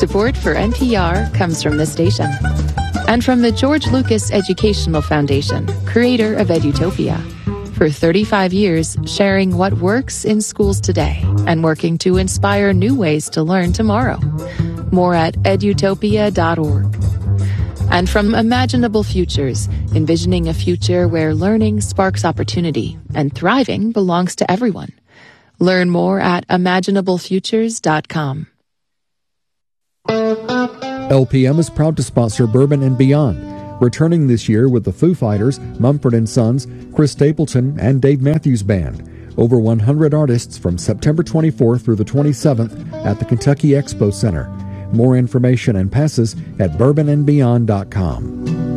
Support for NPR comes from this station and from the George Lucas Educational Foundation, creator of Edutopia. For 35 years, sharing what works in schools today and working to inspire new ways to learn tomorrow. More at edutopia.org. And from Imaginable Futures, envisioning a future where learning sparks opportunity and thriving belongs to everyone. Learn more at imaginablefutures.com. LPM is proud to sponsor Bourbon and Beyond, returning this year with the Foo Fighters, Mumford & Sons, Chris Stapleton, and Dave Matthews Band. Over 100 artists from September 24th through the 27th at the Kentucky Expo Center. More information and passes at bourbonandbeyond.com.